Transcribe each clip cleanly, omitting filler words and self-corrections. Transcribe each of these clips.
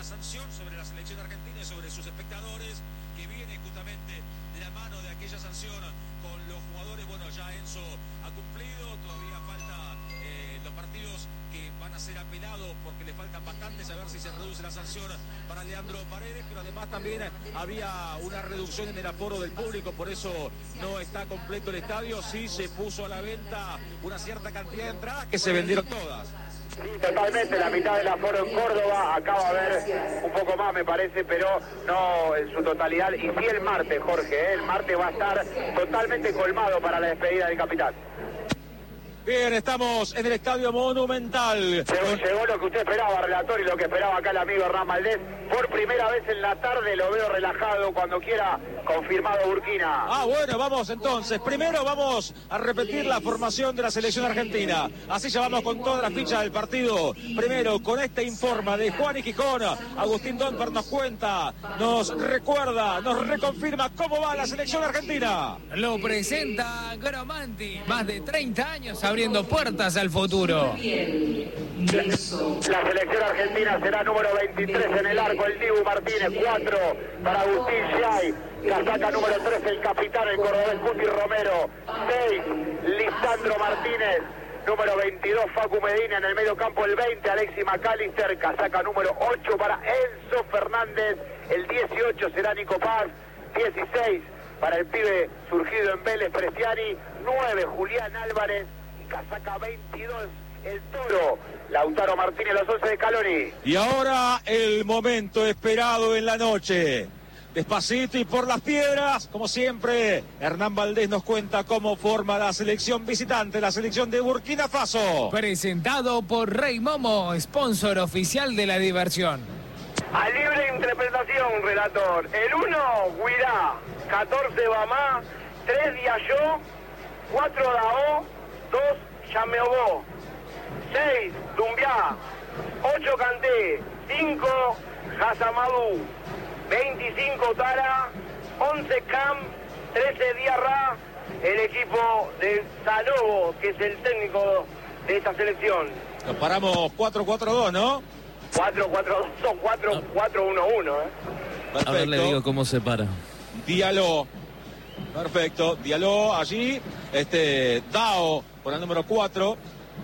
una sanción sobre la selección argentina y sobre sus espectadores, que viene justamente de la mano de aquella sanción con los jugadores. Bueno, ya Enzo ha cumplido, todavía falta los partidos que van a ser apelados porque le faltan bastantes, a ver si se reduce la sanción para Leandro Paredes, pero además también había una reducción en el aforo del público, por eso no está completo el estadio. Sí se puso a la venta una cierta cantidad de entradas que se vendieron todas. Sí, totalmente, la mitad del aforo en Córdoba, acá va a haber un poco más me parece, pero no en su totalidad. Y sí el martes, Jorge, el martes va a estar totalmente colmado para la despedida del capitán. Bien, estamos en el Estadio Monumental. Llegó lo que usted esperaba, relator, y lo que esperaba acá el amigo Hernán Valdés. Por primera vez en la tarde lo veo relajado, cuando quiera, confirmado Burkina. Ah, bueno, vamos entonces. Primero vamos a repetir la formación de la selección argentina. Así ya vamos con todas las fichas del partido. Primero, con este informe de Juan y Gijón, Agustín Donper nos cuenta, nos recuerda, nos reconfirma cómo va la selección argentina. Lo presenta Gromanti, más de 30 años abriendo puertas al futuro. La selección argentina será número 23 en el arco, el Dibu Martínez, 4 para Agustín Yay, casaca número 3 el capitán, el cordobés Cuti Romero, 6 Lisandro Martínez, número 22 Facu Medina, en el medio campo el 20 Alexis McAllister, casaca número 8 para Enzo Fernández, el 18 será Nico Paz, 16 para el pibe surgido en Vélez Prestiani, 9 Julián Álvarez y casaca 22 el Toro, Lautaro Martínez, los 11 de Scaloni. Y ahora el momento esperado en la noche. Despacito y por las piedras, como siempre, Hernán Valdés nos cuenta cómo forma la selección visitante, la selección de Burkina Faso. Presentado por Rey Momo, sponsor oficial de la diversión. A libre interpretación, relator. El 1, Guirá, 14 Bamá, 3 Diallo, 4 Dao, 2 Yameobó, 6 Dumbiá, 8 Kanté, 5 Hasamadou, 25 Tara, 11 Cam, 13 Diarra, el equipo de Sanogo, que es el técnico de esta selección. Nos paramos 4-4-2, ¿no? 4-4-2, son 4-4-1-1, Perfecto. A ver, le digo cómo se para. Diallo. Perfecto. Diallo allí. Dao por el número 4.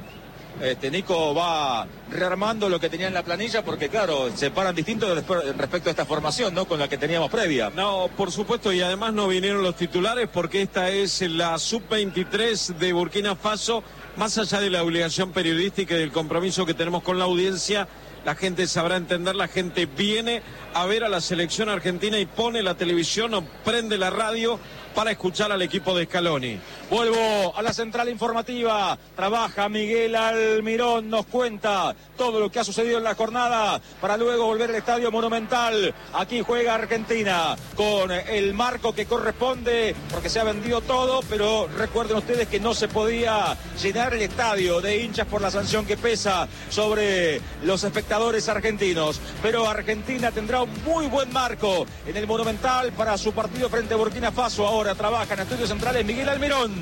Nico va rearmando lo que tenía en la planilla porque, claro, se paran distintos respecto a esta formación, ¿no? Con la que teníamos previa. No, por supuesto, y además no vinieron los titulares porque esta es la sub-23 de Burkina Faso. Más allá de la obligación periodística y del compromiso que tenemos con la audiencia, la gente sabrá entender, la gente viene a ver a la selección argentina y pone la televisión o prende la radio para escuchar al equipo de Scaloni. Vuelvo a la central informativa, trabaja Miguel Almirón, nos cuenta todo lo que ha sucedido en la jornada para luego volver al Estadio Monumental. Aquí juega Argentina con el marco que corresponde porque se ha vendido todo, pero recuerden ustedes que no se podía llenar el estadio de hinchas por la sanción que pesa sobre los espectadores argentinos. Pero Argentina tendrá un muy buen marco en el Monumental para su partido frente a Burkina Faso. Ahora trabaja en estudios centrales Miguel Almirón.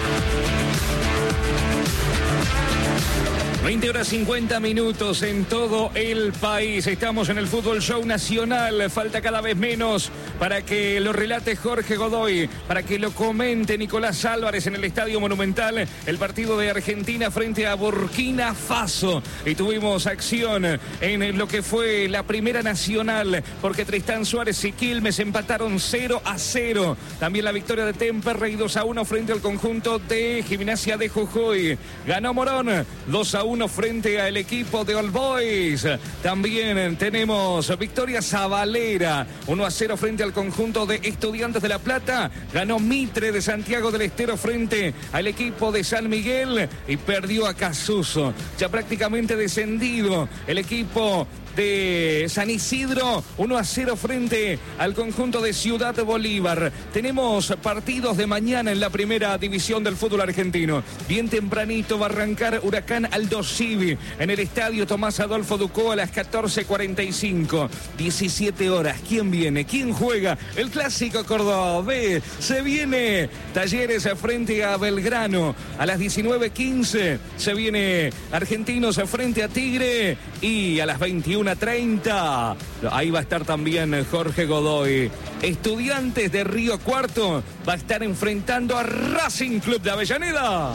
20:50 en todo el país. Estamos en el Fútbol Show Nacional. Falta cada vez menos para que lo relate Jorge Godoy, para que lo comente Nicolás Álvarez en el Estadio Monumental. El partido de Argentina frente a Burkina Faso. Y tuvimos acción en lo que fue la Primera Nacional, porque Tristán Suárez y Quilmes empataron 0-0. También la victoria de Temperley 2-1 frente al conjunto de Gimnasia de Jujuy. Ganó Morón 2-1 frente al equipo de All Boys. También tenemos victoria Zabalera 1-0 frente al conjunto de Estudiantes de La Plata. Ganó Mitre de Santiago del Estero frente al equipo de San Miguel y perdió a Casuso. Ya prácticamente descendido el equipo de San Isidro, 1-0 frente al conjunto de Ciudad Bolívar. Tenemos partidos de mañana en la primera división del fútbol argentino. Bien tempranito va a arrancar Huracán Aldo Civi en el estadio Tomás Adolfo Ducó a las 14:45. 17 horas. ¿Quién viene? ¿Quién juega? El clásico cordobés. Se viene Talleres frente a Belgrano. A las 19:15 se viene Argentinos frente a Tigre y a las 21 21:30. Ahí va a estar también Jorge Godoy. Estudiantes de Río Cuarto va a estar enfrentando a Racing Club de Avellaneda.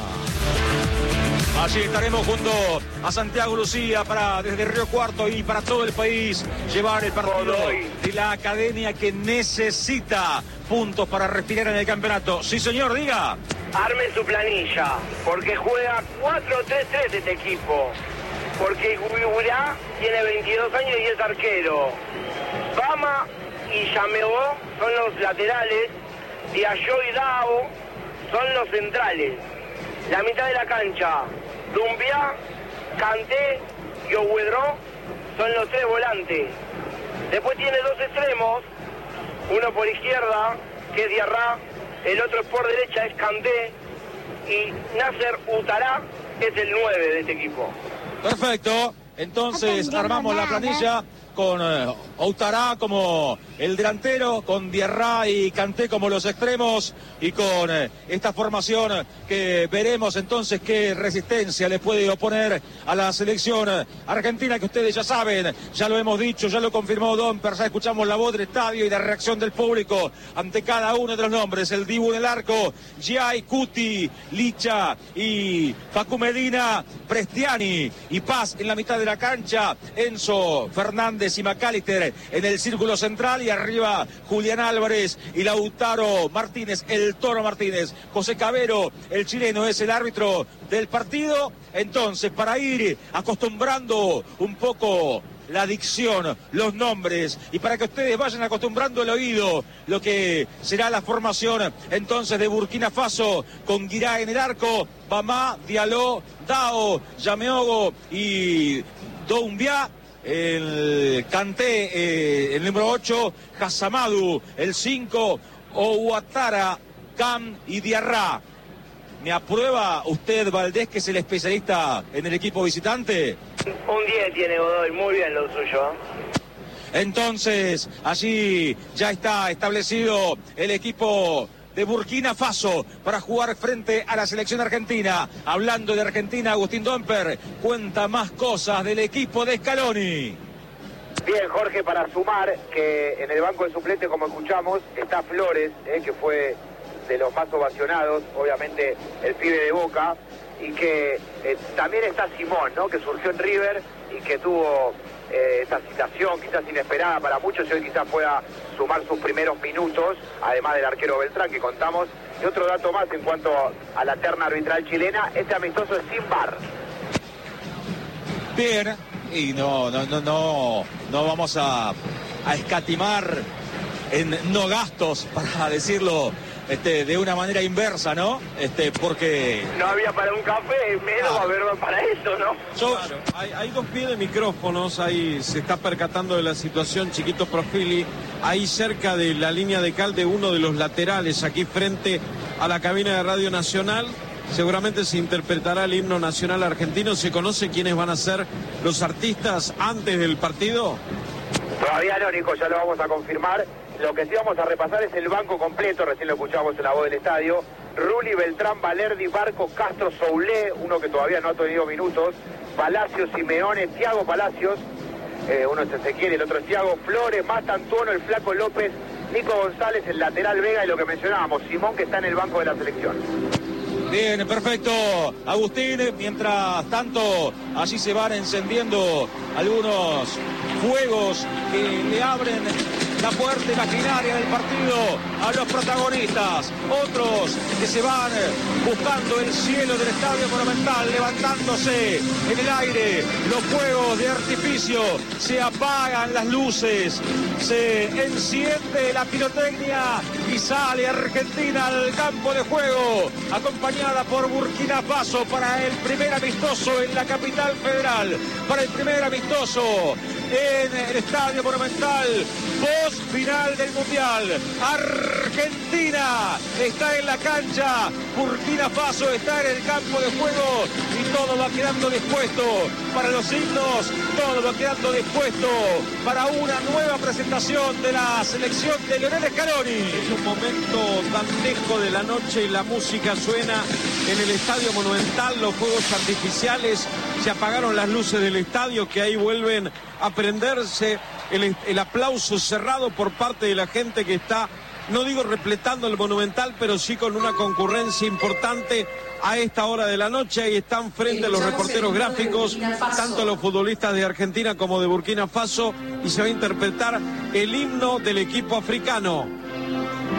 Allí estaremos junto a Santiago Lucía para desde Río Cuarto y para todo el país llevar el partido de la academia que necesita puntos para respirar en el campeonato. Sí, señor, diga. Armen su planilla, porque juega 4-3-3 este equipo. Porque Gurá tiene 22 años y es arquero. Bama y Yameó son los laterales. Diallo y Dao son los centrales. La mitad de la cancha, Dumbiá, Kanté y Oguedró son los 3 volantes. Después tiene 2 extremos, uno por izquierda, que es Diarra, el otro por derecha es Kanté, y Nasser Utará es el 9 de este equipo. Perfecto, entonces armamos la planilla con Outará como el delantero, con Diarra y Kanté como los extremos, y con esta formación que veremos entonces qué resistencia le puede oponer a la selección argentina, que ustedes ya saben, ya lo hemos dicho, ya lo confirmó Domper, ya escuchamos la voz del estadio y la reacción del público ante cada uno de los nombres. El Dibu en el arco, Giai, Cuti, Licha y Facu Medina, Prestiani y Paz en la mitad de la cancha, Enzo Fernández y McAllister en el círculo central, y arriba Julián Álvarez y Lautaro Martínez, el Toro Martínez. José Cabero, el chileno, es el árbitro del partido. Entonces, para ir acostumbrando un poco la dicción, los nombres, y para que ustedes vayan acostumbrando el oído, lo que será la formación entonces de Burkina Faso, con Guirá en el arco, Bamá, Diallo, Dao, Yameogo y Doumbia. El Kanté, el número 8, Hasamadu, el 5, Ouattara, Cam y Diarra. ¿Me aprueba usted, Valdés, que es el especialista en el equipo visitante? Un 10 tiene Godoy, muy bien lo suyo. Entonces, allí ya está establecido el equipo de Burkina Faso para jugar frente a la selección argentina. Hablando de Argentina, Agustín Domper cuenta más cosas del equipo de Scaloni. Bien, Jorge, para sumar que en el banco de suplentes, como escuchamos, está Flores, que fue de los más ovacionados, obviamente el pibe de Boca, y que también está Simón, ¿no?, que surgió en River y que tuvo esta citación quizás inesperada para muchos, y hoy quizás pueda sumar sus primeros minutos, además del arquero Beltrán que contamos. Y otro dato más en cuanto a la terna arbitral chilena: este amistoso es sin VAR. Bien, y no vamos a escatimar en no gastos, para decirlo de una manera inversa, ¿no? Porque no había para un café, menos va a haber para eso, ¿no? Claro, hay 2 pies de micrófonos, ahí se está percatando de la situación Chiquito Profili, ahí cerca de la línea de cal de uno de los laterales, aquí frente a la cabina de Radio Nacional. Seguramente se interpretará el himno nacional argentino. ¿Se conoce quiénes van a ser los artistas antes del partido? Todavía no, Nico, ya lo vamos a confirmar. Lo que sí vamos a repasar es el banco completo, recién lo escuchamos en la voz del estadio. Rulli, Beltrán, Valerdi, Barco, Castro, Soulé, uno que todavía no ha tenido minutos, Palacios, Simeone, Thiago Palacios, uno es Ezequiel, el otro es Thiago, Flores, Mastantuono, el Flaco López, Nico González, el lateral Vega, y lo que mencionábamos, Simón, que está en el banco de la selección. Bien, perfecto, Agustín. Mientras tanto, allí se van encendiendo algunos fuegos que le abren la puerta imaginaria del partido a los protagonistas. Otros que se van buscando el cielo del Estadio Monumental, levantándose en el aire los fuegos de artificio. Se apagan las luces, se enciende la pirotecnia y sale Argentina al campo de juego, acompañada por Burkina Faso para el primer amistoso en la capital federal, para el primer amistoso en el Estadio Monumental, post final del Mundial. Argentina está en la cancha, Burkina Faso está en el campo de juego, y todo va quedando dispuesto para los himnos, todo va quedando dispuesto para una nueva presentación de la selección de Lionel Scaloni. Es un momento dantesco de la noche y la música suena en el Estadio Monumental, los fuegos artificiales, se apagaron las luces del estadio que ahí vuelven a prenderse, el aplauso cerrado por parte de la gente que está, no digo repletando el Monumental, pero sí con una concurrencia importante a esta hora de la noche. Ahí están frente a los reporteros gráficos, tanto los futbolistas de Argentina como de Burkina Faso, y se va a interpretar el himno del equipo africano.